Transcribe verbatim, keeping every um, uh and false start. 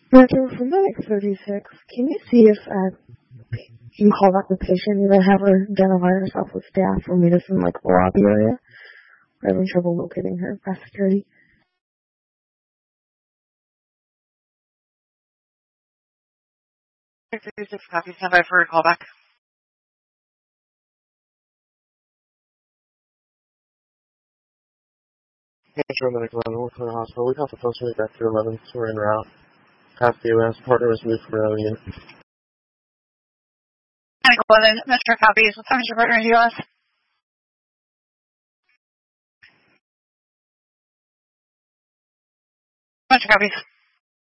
Metro from Medic thirty-six, can you see if uh, you can call back the patient and have her identify herself with staff or meet us in like the lobby area? We're having trouble locating her past security. thirty-six copy, stand by for a callback. Metro Medic eleven, we're from the hospital. We caught the post back to eleven, so we're en route. Past the U S, partner was moved from early in. Medic eleven, Metro copies. What time is your partner in the U S? Metro copies.